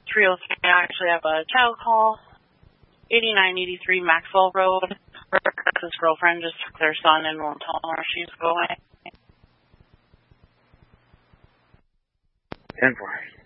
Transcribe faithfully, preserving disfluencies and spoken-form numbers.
three oh three. I actually have a child call. eighty-nine eighty-three Maxwell Road. His girlfriend just took their son and won't tell him where she's going. ten four.